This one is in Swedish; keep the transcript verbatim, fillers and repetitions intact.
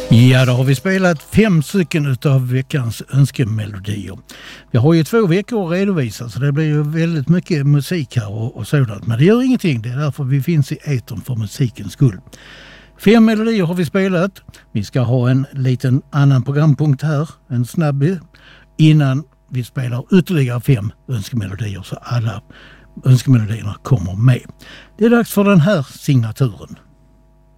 Ja, då har vi spelat fem stycken utav veckans önskemelodier. Vi har ju två veckor att redovisa, så det blir ju väldigt mycket musik här och, och sådant. Men det gör ingenting, det är därför vi finns i etern för musikens skull. Fem melodier har vi spelat. Vi ska ha en liten annan programpunkt här, en snabb, innan vi spelar ytterligare fem önskemelodier så alla önskemelodierna kommer med. Det är dags för den här signaturen.